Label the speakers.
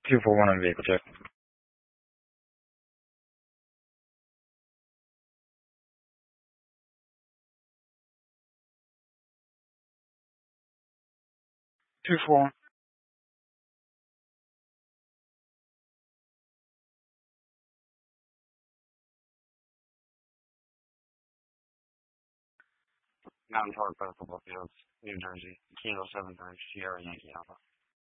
Speaker 1: 241 on vehicle check. 241. Mountain Park, Festival Fields, New Jersey. Kilo 73, Sierra Yankee Alpha.